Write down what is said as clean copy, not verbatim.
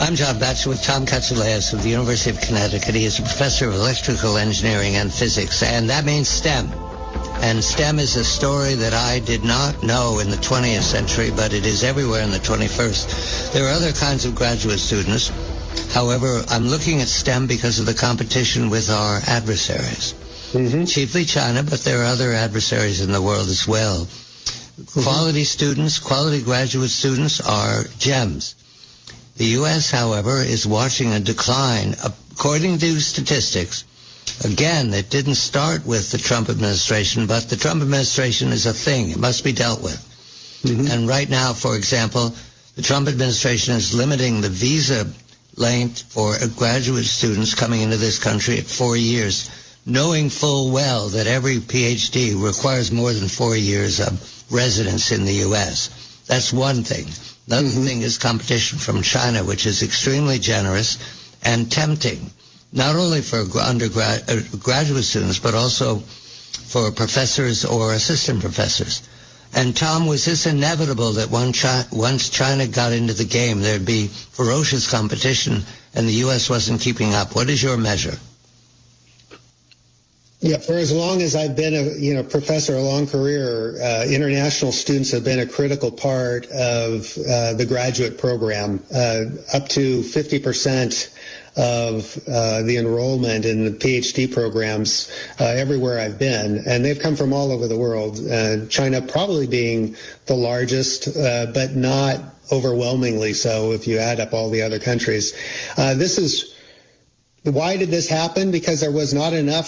I'm John Batchelor with Tom Katsouleas of the University of Connecticut. He is a professor of electrical engineering and physics, and that means STEM. And STEM is a story that I did not know in the 20th century, but it is everywhere in the 21st. There are other kinds of graduate students. However, I'm looking at STEM because of the competition with our adversaries. Chiefly China, but there are other adversaries in the world as well. Quality students, quality graduate students are gems. The U.S., however, is watching a decline. According to statistics, again, it didn't start with the Trump administration, but the Trump administration is a thing. It must be dealt with. And right now, for example, the Trump administration is limiting the visa length for graduate students coming into this country at 4 years, knowing full well that every PhD requires more than 4 years of residence in the U.S. That's one thing. Another thing is competition from China, which is extremely generous and tempting, not only for graduate students, but also for professors or assistant professors. And Tom, was this inevitable that once China got into the game, there'd be ferocious competition and the U.S. wasn't keeping up? What is your measure? Yeah, for as long as I've been a professor, a long career, international students have been a critical part of the graduate program. Up to 50% of the enrollment in the PhD programs everywhere I've been, and they've come from all over the world. China probably being the largest, but not overwhelmingly so if you add up all the other countries. Why did this happen? Because there was not enough